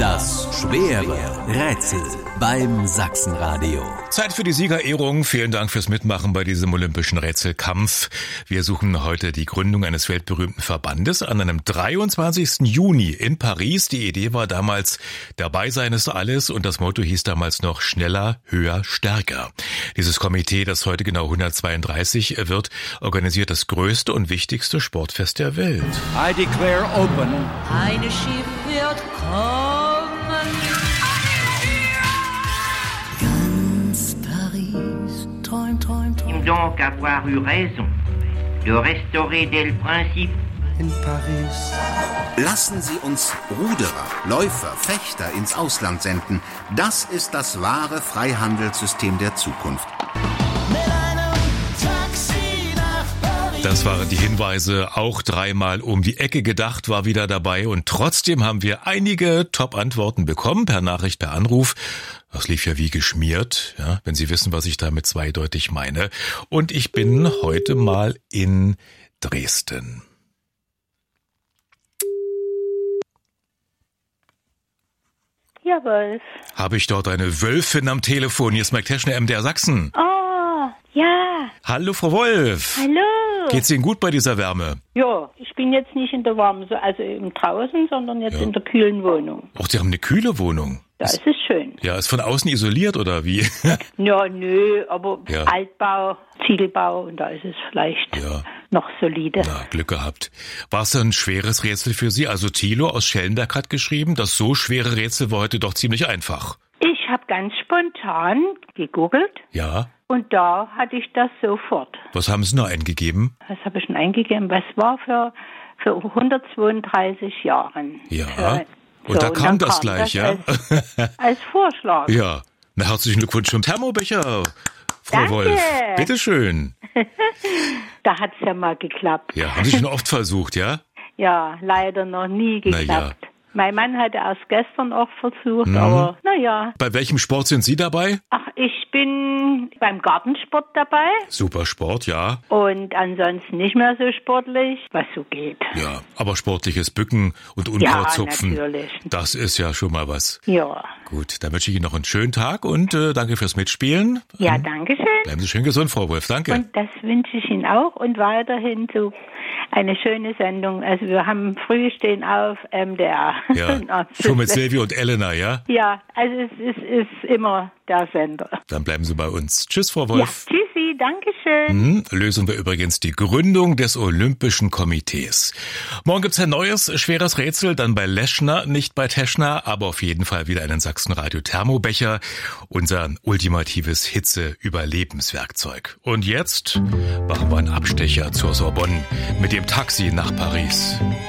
Das schwere Rätsel beim Sachsenradio. Zeit für die Siegerehrung. Vielen Dank fürs Mitmachen bei diesem olympischen Rätselkampf. Wir suchen heute die Gründung eines weltberühmten Verbandes an einem 23. Juni in Paris. Die Idee war damals, dabei sein ist alles, und das Motto hieß damals noch schneller, höher, stärker. Dieses Komitee, das heute genau 132 wird, organisiert das größte und wichtigste Sportfest der Welt. I declare open. Eine Schiff wird kommen. Ganz Paris träumt. Donc avoir eu raison de restaurer Del Principe. In Paris. Lassen Sie uns Ruderer, Läufer, Fechter ins Ausland senden. Das ist das wahre Freihandelssystem der Zukunft. Das waren die Hinweise, auch dreimal um die Ecke gedacht war wieder dabei, und trotzdem haben wir einige Top-Antworten bekommen, per Nachricht, per Anruf. Das lief ja wie geschmiert, ja, wenn Sie wissen, was ich damit zweideutig meine. Und ich bin heute mal in Dresden. Ja, Wolf. Habe ich dort eine Wölfin am Telefon? Hier ist Mike Teschner, MDR Sachsen. Oh, ja. Hallo, Frau Wolf. Hallo. Geht's Ihnen gut bei dieser Wärme? Ja, ich bin jetzt nicht in der warmen, also im draußen, sondern jetzt in der kühlen Wohnung. Ach, Sie haben eine kühle Wohnung? Da ist es schön. Ja, ist von außen isoliert oder wie? Ja, nö, aber Ja. Altbau, Ziegelbau, und da ist es vielleicht noch solide. Na, Glück gehabt. War es ein schweres Rätsel für Sie? Also Thilo aus Schellenberg hat geschrieben, das so schwere Rätsel war heute doch ziemlich einfach. Ich habe ganz spontan gegoogelt. Ja. Und da hatte ich das sofort. Was haben Sie noch eingegeben? Was habe ich denn eingegeben? Was war für 132 Jahren? Ja. Und da kam das gleich, ja? Als Vorschlag. Ja. Na, herzlichen Glückwunsch zum Thermobecher, Frau Danke. Wolf. Bitteschön. Da hat's ja mal geklappt. Ja, haben Sie schon oft versucht, ja? Ja, leider noch nie Na geklappt. ja. Mein Mann hatte erst gestern auch versucht, aber naja. Bei welchem Sport sind Sie dabei? Ach, ich bin beim Gartensport dabei Super Sport, ja. und ansonsten nicht mehr so sportlich, was so geht. Ja, aber sportliches Bücken und Unkrautzupfen, natürlich. das ist ja schon mal was. Ja. Gut, dann wünsche ich Ihnen noch einen schönen Tag und danke fürs Mitspielen. Ja, danke schön. Bleiben Sie schön gesund, Frau Wolf, danke. Und das wünsche ich Ihnen auch und weiterhin so eine schöne Sendung. Also wir haben früh stehen auf MDR. Ja, schon mit Silvia und Elena, ja? Ja, also es ist immer der Sender. Dann bleiben Sie bei uns. Tschüss, Frau Wolf. Ja, tschüssi, Dankeschön. Lösen wir übrigens die Gründung des Olympischen Komitees. Morgen gibt's ein neues, schweres Rätsel, dann bei Leschner, nicht bei Teschner, aber auf jeden Fall wieder einen Sachsenradio Thermobecher, unser ultimatives Hitze-Überlebenswerkzeug. Und jetzt machen wir einen Abstecher zur Sorbonne mit dem Taxi nach Paris.